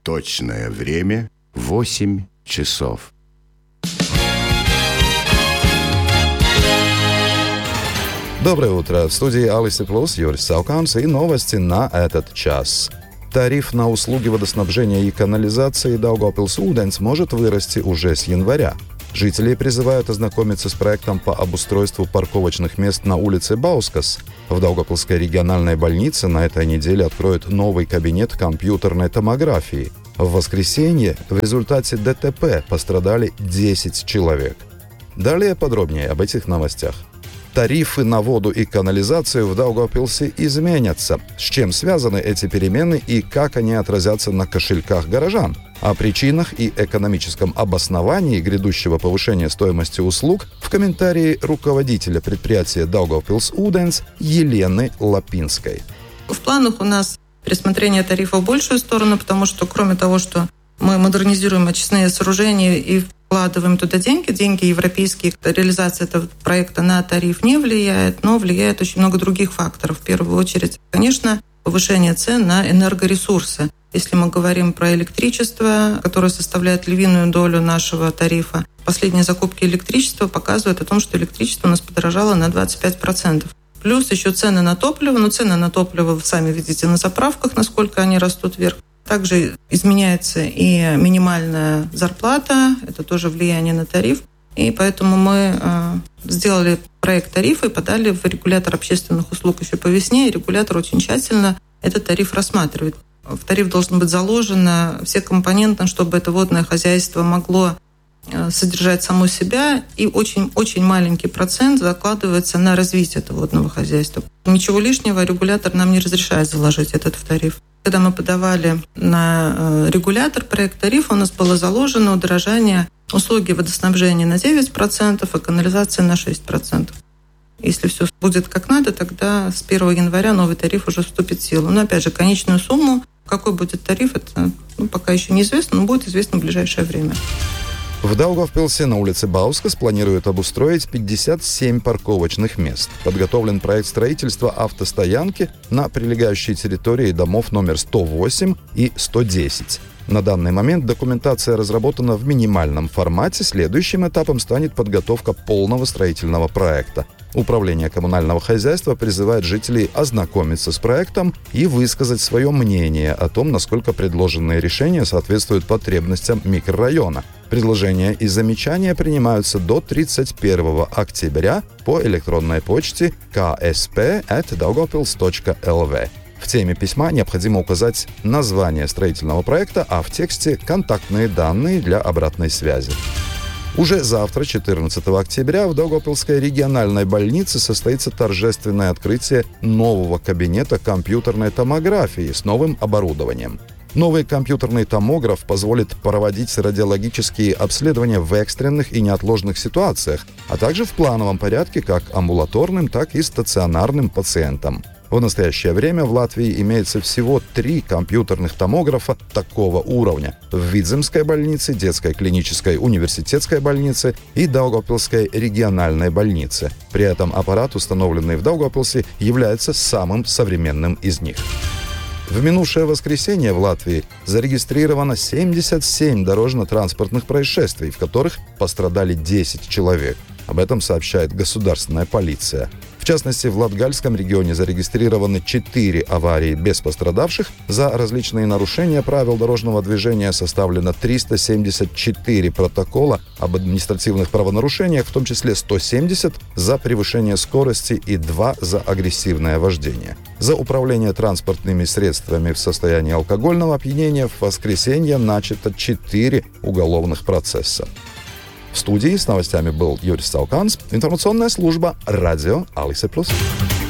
Точное время 8 часов. Доброе утро. В студии Алисы Плюс, Юрий Сауканс и новости на этот час. Тариф на услуги водоснабжения и канализации Daugavpils-ūdens может вырасти уже с января. Жители призывают ознакомиться с проектом по обустройству парковочных мест на улице Баускас. В Daugavpilsской региональной больнице на этой неделе откроют новый кабинет компьютерной томографии. В воскресенье в результате ДТП пострадали 10 человек. Далее подробнее об этих новостях. Тарифы на воду и канализацию в Даугавпилсе изменятся. С чем связаны эти перемены и как они отразятся на кошельках горожан? О причинах и экономическом обосновании грядущего повышения стоимости услуг в комментарии руководителя предприятия Daugavpils-ūdens Елены Лапинской. В планах у нас пересмотрение тарифа в большую сторону, потому что кроме того, что мы модернизируем очистные сооружения и вкладываем туда деньги европейские, реализация этого проекта на тариф не влияет, но влияет очень много других факторов. В первую очередь, конечно, повышение цен на энергоресурсы. Если мы говорим про электричество, которое составляет львиную долю нашего тарифа, последние закупки электричества показывают о том, что электричество у нас подорожало на 25%. Плюс еще цены на топливо. Но цены на топливо вы сами видите на заправках, насколько они растут вверх. Также изменяется и минимальная зарплата. Это тоже влияние на тариф. И поэтому мы сделали проект тарифа и подали в регулятор общественных услуг еще по весне. И регулятор очень тщательно этот тариф рассматривает. В тариф должны быть заложены все компоненты, чтобы это водное хозяйство могло содержать само себя, и очень маленький процент закладывается на развитие этого водного хозяйства. Ничего лишнего регулятор нам не разрешает заложить этот в тариф. Когда мы подавали на регулятор проект тарифа, у нас было заложено удорожание услуги водоснабжения на 9%, а канализации на 6%. Если все будет как надо, тогда с 1 января новый тариф уже вступит в силу. Но опять же, конечную сумму, какой будет тариф, это пока еще неизвестно, но будет известно в ближайшее время. В Даугавпилсе на улице Баускас планируют обустроить 57 парковочных мест. Подготовлен проект строительства автостоянки на прилегающей территории домов номер 108 и 110. На данный момент документация разработана в минимальном формате. Следующим этапом станет подготовка полного строительного проекта. Управление коммунального хозяйства призывает жителей ознакомиться с проектом и высказать свое мнение о том, насколько предложенные решения соответствуют потребностям микрорайона. Предложения и замечания принимаются до 31 октября по электронной почте ksp@daugavpils.lv. В теме письма необходимо указать название строительного проекта, а в тексте контактные данные для обратной связи. Уже завтра, 14 октября, в Daugavpilsской региональной больнице состоится торжественное открытие нового кабинета компьютерной томографии с новым оборудованием. Новый компьютерный томограф позволит проводить радиологические обследования в экстренных и неотложных ситуациях, а также в плановом порядке как амбулаторным, так и стационарным пациентам. В настоящее время в Латвии имеется всего 3 компьютерных томографа такого уровня – в Видземской больнице, детской клинической университетской больнице и Daugavpilsской региональной больнице. При этом аппарат, установленный в Daugavpilсе, является самым современным из них. В минувшее воскресенье в Латвии зарегистрировано 77 дорожно-транспортных происшествий, в которых пострадали 10 человек. Об этом сообщает государственная полиция. В частности, в Латгальском регионе зарегистрированы 4 аварии без пострадавших. За различные нарушения правил дорожного движения составлено 374 протокола об административных правонарушениях, в том числе 170 за превышение скорости и 2 за агрессивное вождение. За управление транспортными средствами в состоянии алкогольного опьянения в воскресенье начато 4 уголовных процесса. В студии с новостями был Юрий Сауканс, информационная служба «Радио Алисы Плюс».